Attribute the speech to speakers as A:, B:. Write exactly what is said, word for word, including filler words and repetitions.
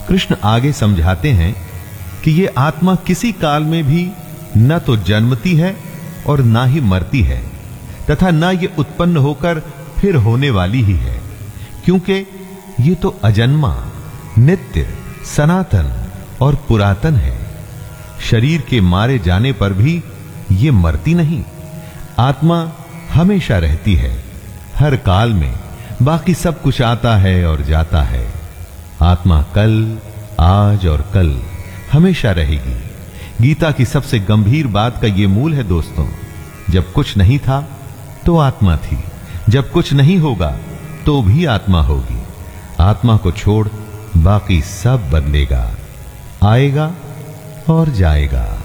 A: कृष्ण आगे समझाते हैं कि ये आत्मा किसी काल में भी न तो जन्मती है और ना ही मरती है, तथा न ये उत्पन्न होकर फिर होने वाली ही है, क्योंकि ये तो अजन्मा, नित्य, सनातन और पुरातन है। शरीर के मारे जाने पर भी ये मरती नहीं। आत्मा हमेशा रहती है, हर काल में। बाकी सब कुछ आता है और जाता है। आत्मा कल, आज और कल हमेशा रहेगी। गीता की सबसे गंभीर बात का यह मूल है दोस्तों, जब कुछ नहीं था तो आत्मा थी, जब कुछ नहीं होगा तो भी आत्मा होगी। आत्मा को छोड़ बाकी सब बदलेगा, आएगा और जाएगा।